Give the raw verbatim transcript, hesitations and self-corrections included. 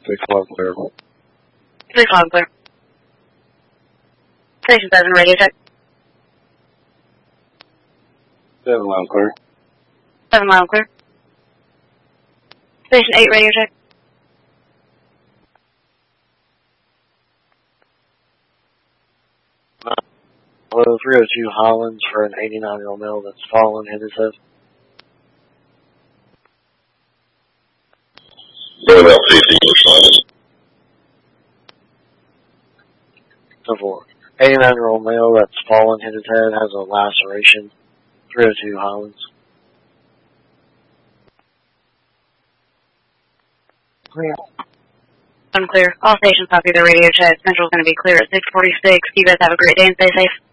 Six loud clear. Six loud clear. Station seven, radio check. Seven loud clear. Seven loud clear. Station eight, radio check. Hello, three oh two Hollins for an eighty-nine-year-old male that's fallen, hit his head. Go about fifty, responding. ten four. eighty-nine-year-old male that's fallen, hit his head, has a laceration. three oh two Hollins. Clear. Unclear. All stations copy the radio check. Central's going to be clear at six forty-six. You guys have a great day and stay safe.